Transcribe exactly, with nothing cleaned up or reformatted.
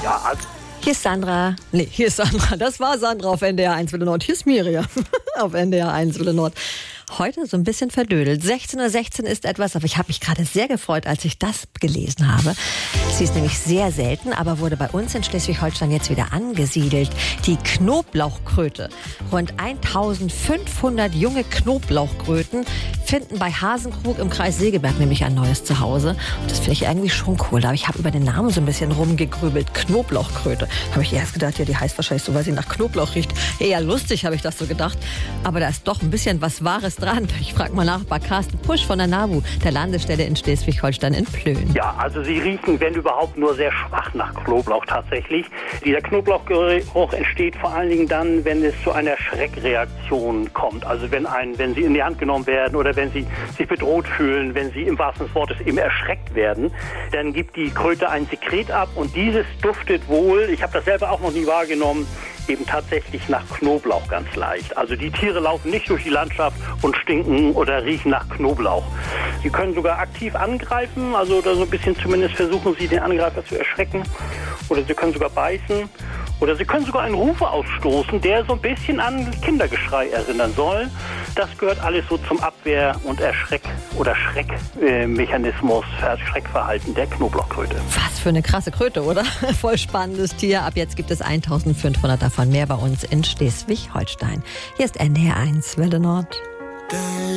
Ja, also Hier ist Sandra. Nee, hier ist Sandra. Das war Sandra auf N D R eins Welle Nord. Hier ist Miriam auf N D R eins Welle Nord. Heute so ein bisschen verdödelt. sechzehn Uhr sechzehn ist etwas, aber ich habe mich gerade sehr gefreut, als ich das gelesen habe. Sie ist nämlich sehr selten, aber wurde bei uns in Schleswig-Holstein jetzt wieder angesiedelt. Die Knoblauchkröte. Rund eintausendfünfhundert junge Knoblauchkröten finden bei Hasenkrug im Kreis Segeberg nämlich ein neues Zuhause. Und das finde ich irgendwie schon cool. Aber ich habe über den Namen so ein bisschen rumgegrübelt. Knoblauchkröte. Habe ich erst gedacht, ja, die heißt wahrscheinlich so, weil sie nach Knoblauch riecht. Eher lustig, habe ich das so gedacht. Aber da ist doch ein bisschen was Wahres dran. Ich frage mal nach bei Carsten Pusch von der NABU, der Landesstelle in Schleswig-Holstein in Plön. Ja, also sie riechen, wenn überhaupt, nur sehr schwach nach Knoblauch tatsächlich. Dieser Knoblauchgeruch entsteht vor allen Dingen dann, wenn es zu einer Schreckreaktion kommt. Also wenn ein, wenn sie in die Hand genommen werden oder wenn sie sich bedroht fühlen, wenn sie im wahrsten Sinne des Wortes eben erschreckt werden, dann gibt die Kröte ein Sekret ab und dieses duftet wohl, ich habe das selber auch noch nie wahrgenommen, eben tatsächlich nach Knoblauch ganz leicht. Also die Tiere laufen nicht durch die Landschaft und stinken oder riechen nach Knoblauch. Sie können sogar aktiv angreifen, also oder so ein bisschen zumindest versuchen sie, den Angreifer zu erschrecken. Oder sie können sogar beißen. Oder sie können sogar einen Ruf ausstoßen, der so ein bisschen an Kindergeschrei erinnern soll. Das gehört alles so zum Abwehr- und Erschreck- oder Schreckmechanismus, Schreckverhalten der Knoblauchkröte. Was für eine krasse Kröte, oder? Voll spannendes Tier. Ab jetzt gibt es eintausendfünfhundert davon mehr bei uns in Schleswig-Holstein. Hier ist N D R eins Welle Nord.